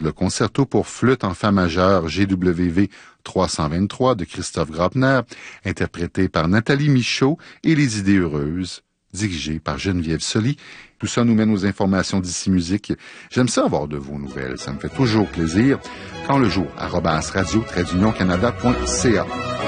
le concerto pour flûte en fa majeur GWV 323 de Christophe Graupner, interprété par Nathalie Michaud, et Les Idées heureuses, dirigé par Geneviève Soli. Tout ça nous mène aux informations d'Ici Musique. J'aime ça avoir de vos nouvelles, ça me fait toujours plaisir. Quand le jour, @radio-canada.ca.